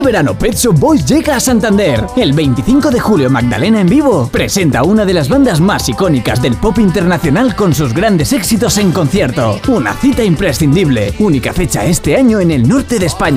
Verano Pet Shop Boys llega a Santander. El 25 de julio Magdalena en vivo presenta una de las bandas más icónicas del pop internacional con sus grandes éxitos en concierto. Una cita imprescindible. Única fecha este año en el norte de España.